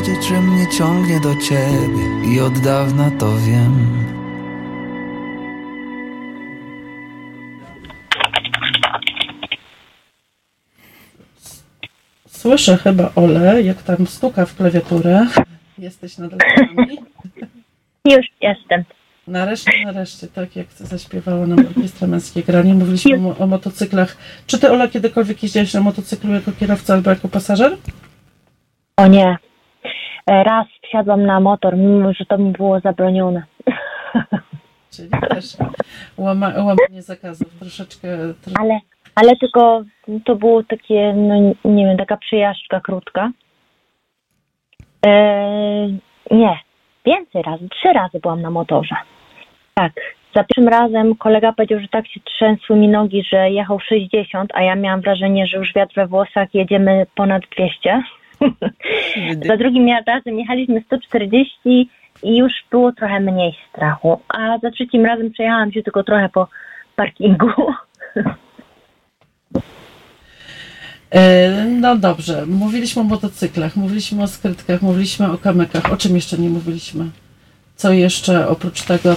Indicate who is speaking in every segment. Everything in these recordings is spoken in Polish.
Speaker 1: wiedzieć, że mnie ciągnie do ciebie i od dawna to wiem.
Speaker 2: Słyszę chyba Ole, jak tam stuka w klawiaturę. Jesteś nadal z nami?
Speaker 3: Już jestem.
Speaker 2: Nareszcie, tak jak zaśpiewała nam Orkiestra Męskie Granie. Mówiliśmy o motocyklach. Czy ty, Ola, kiedykolwiek jeździłaś na motocyklu jako kierowca albo jako pasażer?
Speaker 3: O nie. Raz wsiadłam na motor, mimo że to mi było zabronione.
Speaker 2: Czyli też łamanie zakazów troszeczkę.
Speaker 3: Ale tylko to było takie, no nie wiem, taka przejażdżka krótka. Nie, więcej razy, 3 razy byłam na motorze. Tak, za pierwszym razem kolega powiedział, że tak się trzęsły mi nogi, że jechał 60, a ja miałam wrażenie, że już wiatr we włosach, jedziemy ponad 200. Za drugim razem jechaliśmy 140 i już było trochę mniej strachu. A za trzecim razem przejechałam się tylko trochę po parkingu.
Speaker 2: No dobrze, mówiliśmy o motocyklach, mówiliśmy o skrytkach, mówiliśmy o kamykach. O czym jeszcze nie mówiliśmy? Co jeszcze oprócz tego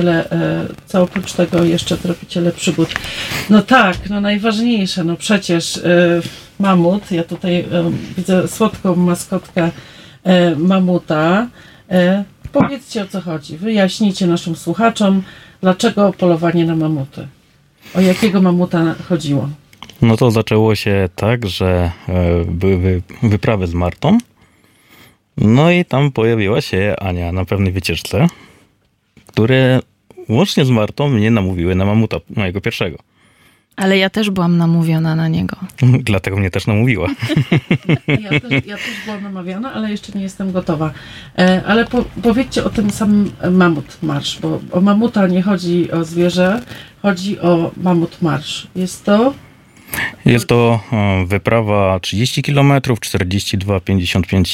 Speaker 2: tropiciele przygód? No tak, no najważniejsze, no przecież mamut. Ja tutaj widzę słodką maskotkę mamuta. Powiedzcie, o co chodzi. Wyjaśnijcie naszym słuchaczom, dlaczego polowanie na mamuty. O jakiego mamuta chodziło?
Speaker 4: No to zaczęło się tak, że były wyprawy z Martą. No i tam pojawiła się Ania na pewnej wycieczce, które łącznie z Martą mnie namówiły na mamuta, mojego pierwszego.
Speaker 5: Ale ja też byłam namówiona na niego.
Speaker 4: Dlatego mnie też namówiła.
Speaker 2: Ja też byłam namawiana, ale jeszcze nie jestem gotowa. Ale powiedzcie o tym samym Mamut Marsz, bo o mamuta nie chodzi o zwierzę, chodzi o Mamut Marsz. Jest to
Speaker 4: wyprawa 30 km, 42, 55,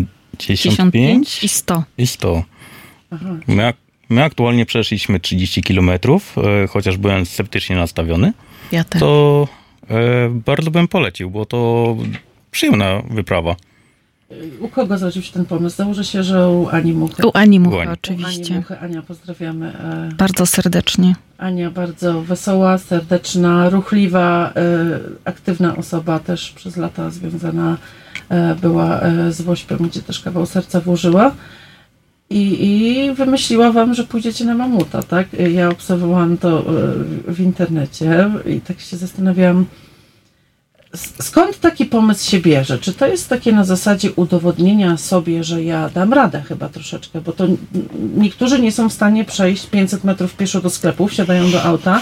Speaker 4: 75
Speaker 5: i 100.
Speaker 4: I 100.
Speaker 2: Aha.
Speaker 4: My aktualnie przeszliśmy 30 km, chociaż byłem sceptycznie nastawiony.
Speaker 5: Ja też.
Speaker 4: To bardzo bym polecił, bo to przyjemna wyprawa.
Speaker 2: U kogo zrodził się ten pomysł? Założę się, że u Ani Muchy.
Speaker 5: U Ani Muchy, oczywiście.
Speaker 2: U Ani Muchy. Ania, pozdrawiamy.
Speaker 5: Bardzo serdecznie.
Speaker 2: Ania bardzo wesoła, serdeczna, ruchliwa, aktywna osoba, też przez lata związana była z Wośpią, gdzie też kawał serca włożyła. I wymyśliła wam, że pójdziecie na mamuta, tak? Ja obserwowałam to w internecie i tak się zastanawiałam, skąd taki pomysł się bierze? Czy to jest takie na zasadzie udowodnienia sobie, że ja dam radę chyba troszeczkę, bo to niektórzy nie są w stanie przejść 500 metrów pieszo do sklepu, wsiadają do auta,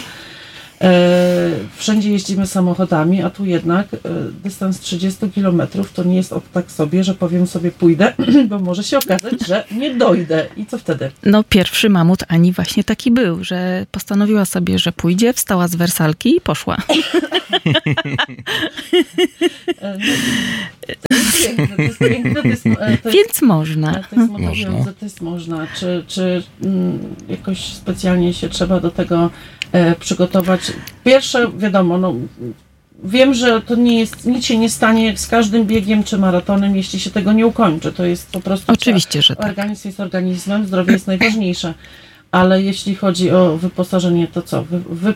Speaker 2: wszędzie jeździmy samochodami, a tu jednak dystans 30 km to nie jest tak sobie, że powiem sobie pójdę, bo może się okazać, że nie dojdę. I co wtedy?
Speaker 5: No pierwszy mamut Ani właśnie taki był, że postanowiła sobie, że pójdzie, wstała z wersalki i poszła.
Speaker 2: To jest piękne.
Speaker 5: Więc można.
Speaker 2: To jest motywujące, to jest można. Czy jakoś specjalnie się trzeba do tego przygotować? Pierwsze, wiadomo, no, wiem, że to nie jest, nic się nie stanie jak z każdym biegiem czy maratonem, jeśli się tego nie ukończy. To jest po prostu...
Speaker 5: Oczywiście, że tak.
Speaker 2: Organizm jest organizmem, zdrowie jest najważniejsze. Ale jeśli chodzi o wyposażenie, to co?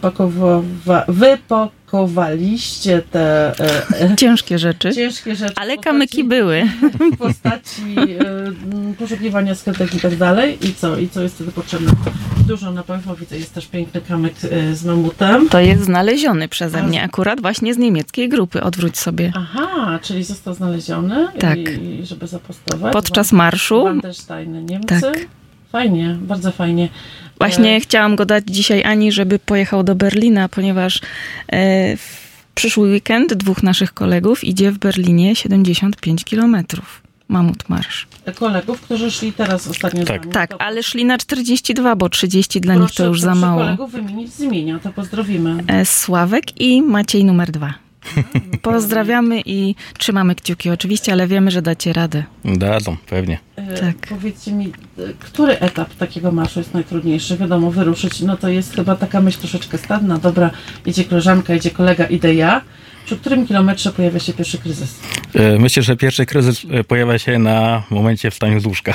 Speaker 2: Wypakowaliście te
Speaker 5: ciężkie rzeczy, ale kamyki były.
Speaker 2: W postaci poszukiwania skrytek i tak dalej. I co jest wtedy potrzebne? Dużo na pewno widzę, jest też piękny kamyk z mamutem.
Speaker 5: To jest znaleziony przeze mnie akurat właśnie z niemieckiej grupy. Odwróć sobie.
Speaker 2: Aha, czyli został znaleziony
Speaker 5: tak.
Speaker 2: I żeby zapostować.
Speaker 5: Podczas marszu.
Speaker 2: Wandersteine, Niemcy.
Speaker 5: Tak.
Speaker 2: Fajnie, bardzo fajnie.
Speaker 5: Właśnie chciałam go dać dzisiaj Ani, żeby pojechał do Berlina, ponieważ w przyszły weekend 2 naszych kolegów idzie w Berlinie 75 kilometrów. Mamut Marsz.
Speaker 2: Kolegów, którzy szli teraz ostatnio z nami.
Speaker 5: Tak, ale szli na 42, bo 30 dla nich to już za mało.
Speaker 2: Kolegów wymienić z imienia, to pozdrowimy.
Speaker 5: Sławek i Maciej numer 2. Pozdrawiamy i trzymamy kciuki oczywiście, ale wiemy, że dacie radę.
Speaker 4: Dadzą, pewnie.
Speaker 5: Tak.
Speaker 2: Powiedzcie mi, który etap takiego marszu jest najtrudniejszy? Wiadomo, wyruszyć, no to jest chyba taka myśl troszeczkę stadna. Dobra, idzie koleżanka, idzie kolega, idę ja. Przy którym kilometrze pojawia się pierwszy kryzys?
Speaker 4: Myślę, że pierwszy kryzys pojawia się na momencie wstania z łóżka.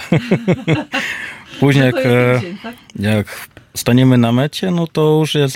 Speaker 4: Później jak staniemy na mecie, no to już jest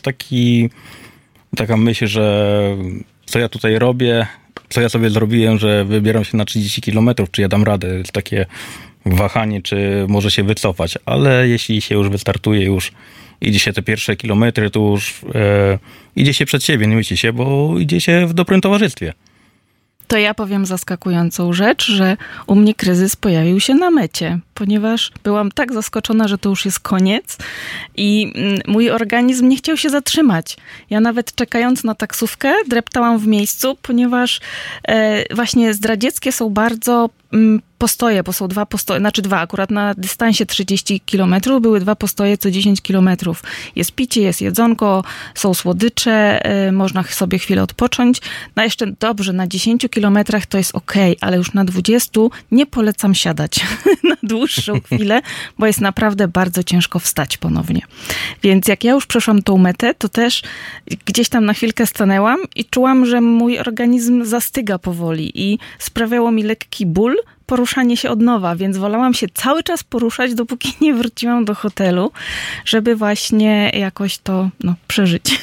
Speaker 4: taka myśl, że co ja tutaj robię, co ja sobie zrobiłem, że wybieram się na 30 km, czy ja dam radę. Jest takie wahanie, czy może się wycofać. Ale jeśli się już wystartuje, już idzie się te pierwsze kilometry, to już idzie się przed siebie, nie myśli się, bo idzie się w dobrym towarzystwie.
Speaker 5: To ja powiem zaskakującą rzecz, że u mnie kryzys pojawił się na mecie, ponieważ byłam tak zaskoczona, że to już jest koniec i mój organizm nie chciał się zatrzymać. Ja nawet czekając na taksówkę dreptałam w miejscu, ponieważ właśnie zdradzieckie są bardzo postoje, bo są dwa akurat na dystansie 30 km były 2 postoje co 10 km. Jest picie, jest jedzonko, są słodycze, można sobie chwilę odpocząć. No jeszcze dobrze, na 10 kilometrach to jest okej, ale już na 20 nie polecam siadać na dłuższą chwilę, bo jest naprawdę bardzo ciężko wstać ponownie. Więc jak ja już przeszłam tą metę, to też gdzieś tam na chwilkę stanęłam i czułam, że mój organizm zastyga powoli i sprawiało mi lekki ból, poruszanie się od nowa, więc wolałam się cały czas poruszać, dopóki nie wróciłam do hotelu, żeby właśnie jakoś to przeżyć.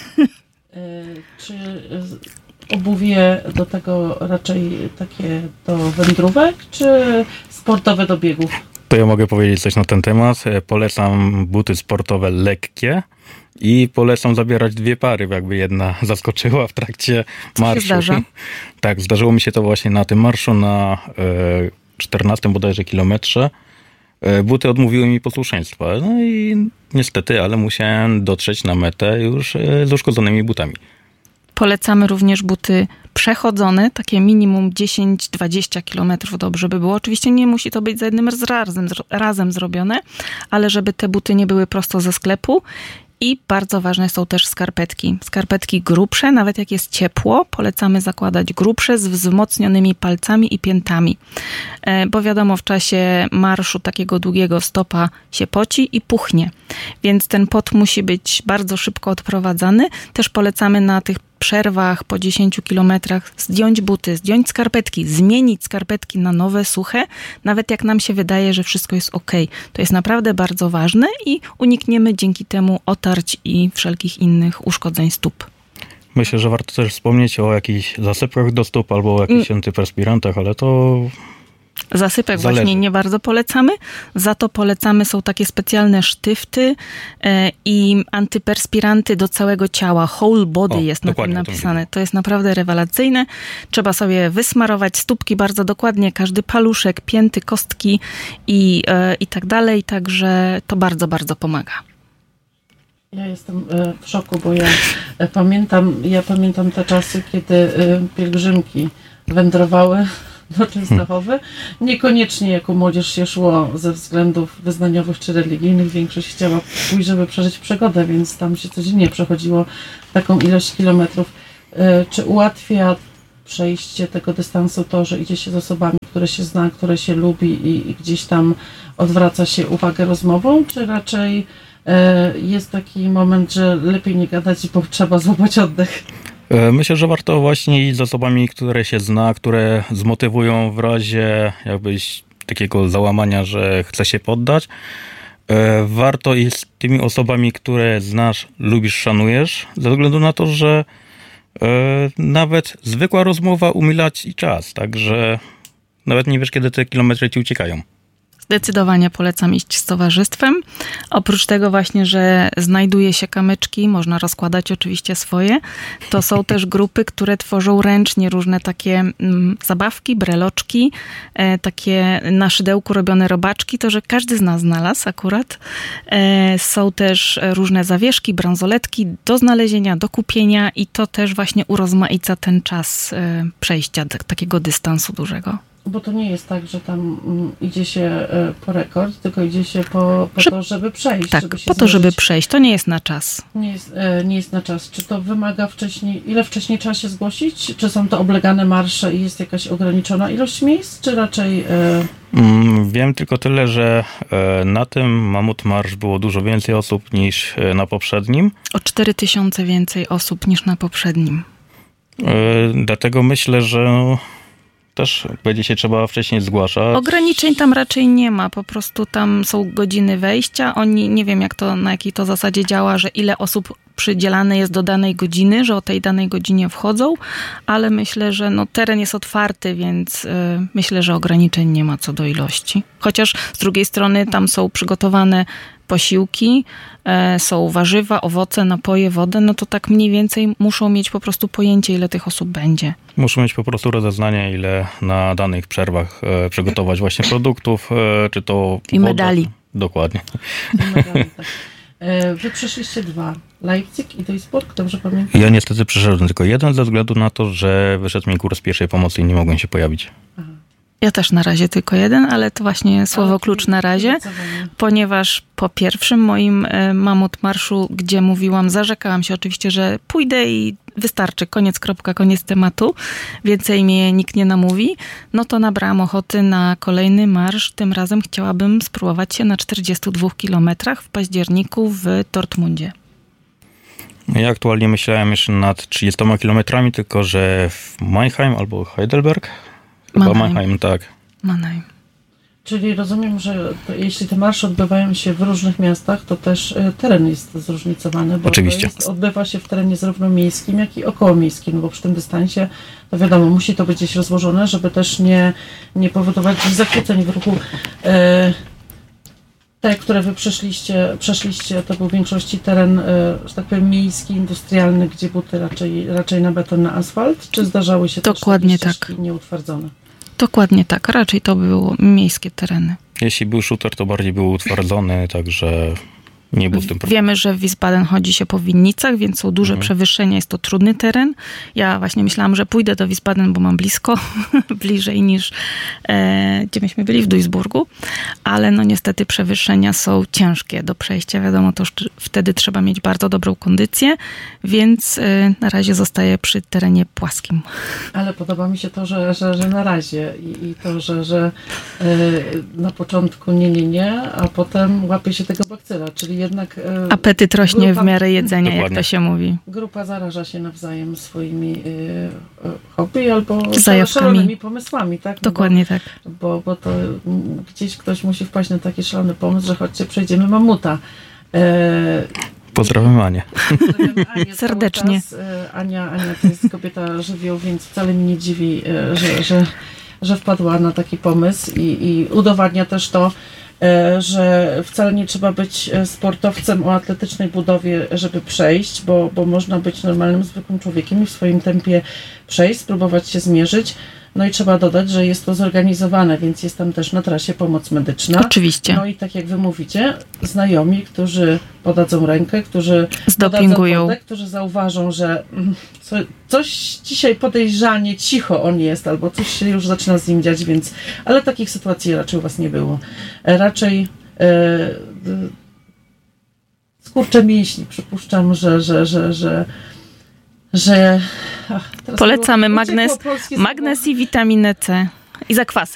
Speaker 2: Czy obuwie do tego raczej takie do wędrówek, czy sportowe do biegów?
Speaker 4: To ja mogę powiedzieć coś na ten temat. Polecam buty sportowe lekkie i polecam zabierać 2 pary, jakby jedna zaskoczyła w trakcie marszu.
Speaker 5: Co się zdarza?
Speaker 4: Tak, zdarzyło mi się to właśnie na tym marszu na 14 bodajże kilometrze. Buty odmówiły mi posłuszeństwa. No i niestety, ale musiałem dotrzeć na metę już z uszkodzonymi butami.
Speaker 5: Polecamy również buty przechodzone, takie minimum 10-20 km dobrze by było. Oczywiście nie musi to być za jednym razem zrobione, ale żeby te buty nie były prosto ze sklepu. I bardzo ważne są też skarpetki. Skarpetki grubsze, nawet jak jest ciepło, polecamy zakładać grubsze z wzmocnionymi palcami i piętami. Bo wiadomo, w czasie marszu takiego długiego stopa się poci i puchnie. Więc ten pot musi być bardzo szybko odprowadzany. Też polecamy na tych przerwach po 10 kilometrach zdjąć buty, zdjąć skarpetki, zmienić skarpetki na nowe, suche, nawet jak nam się wydaje, że wszystko jest okej. To jest naprawdę bardzo ważne i unikniemy dzięki temu otarć i wszelkich innych uszkodzeń stóp.
Speaker 4: Myślę, że warto też wspomnieć o jakichś zasypkach do stóp albo o jakichś antyperspirantach, ale to
Speaker 5: Zasypek
Speaker 4: zależy.
Speaker 5: właśnie nie bardzo polecamy. Za to polecamy są takie specjalne sztywty i antyperspiranty do całego ciała. Whole body jest na tym napisane. To jest naprawdę rewelacyjne. Trzeba sobie wysmarować stópki bardzo dokładnie, każdy paluszek, pięty, kostki i tak dalej. Także to bardzo, bardzo pomaga.
Speaker 2: Ja jestem w szoku, bo ja pamiętam te czasy, kiedy pielgrzymki wędrowały do Częstochowy. Niekoniecznie jako młodzież się szło ze względów wyznaniowych czy religijnych. Większość chciała pójść, żeby przeżyć przygodę, więc tam się codziennie przechodziło taką ilość kilometrów. Czy ułatwia przejście tego dystansu to, że idzie się z osobami, które się zna, które się lubi i gdzieś tam odwraca się uwagę rozmową, czy raczej jest taki moment, że lepiej nie gadać, bo trzeba złapać oddech?
Speaker 4: Myślę, że warto właśnie iść z osobami, które się zna, które zmotywują w razie jakbyś takiego załamania, że chce się poddać. Warto iść z tymi osobami, które znasz, lubisz, szanujesz, ze względu na to, że nawet zwykła rozmowa umila ci czas, także nawet nie wiesz, kiedy te kilometry ci uciekają.
Speaker 5: Zdecydowanie polecam iść z towarzystwem. Oprócz tego właśnie, że znajduje się kamyczki, można rozkładać oczywiście swoje, to są też grupy, które tworzą ręcznie różne takie zabawki, breloczki, takie na szydełku robione robaczki, to że każdy z nas znalazł akurat. Są też różne zawieszki, bransoletki do znalezienia, do kupienia i to też właśnie urozmaica ten czas przejścia takiego dystansu dużego.
Speaker 2: Bo to nie jest tak, że tam idzie się po rekord, tylko idzie się po to, żeby przejść.
Speaker 5: Tak,
Speaker 2: żeby się
Speaker 5: po to, żeby
Speaker 2: zmierzyć.
Speaker 5: przejść. To nie jest na czas.
Speaker 2: Nie jest na czas. Czy to wymaga ile wcześniej trzeba się zgłosić? Czy są to oblegane marsze i jest jakaś ograniczona ilość miejsc, czy raczej...
Speaker 4: Wiem tylko tyle, że na tym Mamut Marsz było dużo więcej osób niż na poprzednim.
Speaker 5: O 4000 więcej osób niż na poprzednim.
Speaker 4: Dlatego myślę, że też będzie się trzeba wcześniej zgłaszać.
Speaker 5: Ograniczeń tam raczej nie ma, po prostu tam są godziny wejścia. Oni, nie wiem na jakiej to zasadzie działa, że ile osób przydzielane jest do danej godziny, że o tej danej godzinie wchodzą, ale myślę, że teren jest otwarty, więc myślę, że ograniczeń nie ma co do ilości. Chociaż z drugiej strony tam są przygotowane posiłki, są warzywa, owoce, napoje, wodę, to tak mniej więcej muszą mieć po prostu pojęcie, ile tych osób będzie.
Speaker 4: Muszą mieć po prostu rozeznanie, ile na danych przerwach przygotować właśnie produktów, czy to...
Speaker 5: I medali.
Speaker 4: Dokładnie.
Speaker 2: I medali, tak. Wy przeszliście 2. Leipzig i Duisburg, dobrze pamiętam?
Speaker 4: Ja niestety przeszedłem tylko jeden ze względu na to, że wyszedł mi kurs pierwszej pomocy i nie mogłem się pojawić.
Speaker 2: Aha.
Speaker 5: Ja też na razie tylko jeden, ale to właśnie słowo klucz na razie, ponieważ po pierwszym moim Mamut Marszu, gdzie mówiłam, zarzekałam się oczywiście, że pójdę i wystarczy, koniec tematu, więcej mnie nikt nie namówi, to nabrałam ochoty na kolejny marsz. Tym razem chciałabym spróbować się na 42 kilometrach w październiku w Dortmundzie.
Speaker 4: Ja aktualnie myślałem jeszcze nad 30 kilometrami, tylko że w Mannheim albo Heidelberg. Chyba Mannheim, tak.
Speaker 5: Mannheim.
Speaker 2: Czyli rozumiem, że jeśli te marsze odbywają się w różnych miastach, to też teren jest zróżnicowany, bo
Speaker 4: oczywiście.
Speaker 2: Odbywa się w terenie zarówno miejskim, jak i okołomiejskim, bo przy tym dystansie, to wiadomo, musi to być gdzieś rozłożone, żeby też nie powodować zakłóceń w ruchu. Te, które wy przeszliście, to był w większości teren, że tak powiem, miejski, industrialny, gdzie buty raczej na beton, na asfalt, czy zdarzały się
Speaker 5: dokładnie
Speaker 2: też
Speaker 5: tak
Speaker 2: nieutwardzone?
Speaker 5: Dokładnie tak, raczej to były miejskie tereny.
Speaker 4: Jeśli był shooter, to bardziej był utwardzony, także nie był z tym problemu.
Speaker 5: Wiemy, że w Wiesbaden chodzi się po winnicach, więc są duże przewyższenia, jest to trudny teren. Ja właśnie myślałam, że pójdę do Wiesbaden, bo mam blisko, bliżej niż gdzie myśmy byli, w Duisburgu, ale niestety przewyższenia są ciężkie do przejścia. Wiadomo, to wtedy trzeba mieć bardzo dobrą kondycję, więc na razie zostaję przy terenie płaskim. Ale
Speaker 2: podoba mi się to, że na razie i to, że na początku nie, a potem łapie się tego bakcyla, czyli jednak...
Speaker 5: apetyt rośnie w miarę jedzenia, dokładnie, jak to się mówi.
Speaker 2: Grupa zaraża się nawzajem swoimi hobby albo
Speaker 5: zajawkami,
Speaker 2: szalonymi pomysłami, tak?
Speaker 5: Dokładnie tak.
Speaker 2: Bo to gdzieś ktoś musi wpaść na taki szalony pomysł, że chodźcie, przejdziemy mamuta.
Speaker 4: Pozdrawiam Anię.
Speaker 2: Anię
Speaker 5: serdecznie.
Speaker 2: Ania to jest kobieta żywioł, więc wcale mi nie dziwi, że wpadła na taki pomysł i udowadnia też to, że wcale nie trzeba być sportowcem o atletycznej budowie, żeby przejść, bo można być normalnym, zwykłym człowiekiem i w swoim tempie przejść, spróbować się zmierzyć. I trzeba dodać, że jest to zorganizowane, więc jest tam też na trasie pomoc medyczna.
Speaker 5: Oczywiście.
Speaker 2: I tak jak wy mówicie, znajomi, którzy podadzą rękę, którzy
Speaker 5: zdopingują,
Speaker 2: podadzą wodę, którzy zauważą, że coś dzisiaj podejrzanie cicho on jest, albo coś się już zaczyna z nim dziać, więc... Ale takich sytuacji raczej u was nie było. Raczej skurcze mięśni. Przypuszczam, że
Speaker 5: polecamy magnez i witaminę C i zakwasy.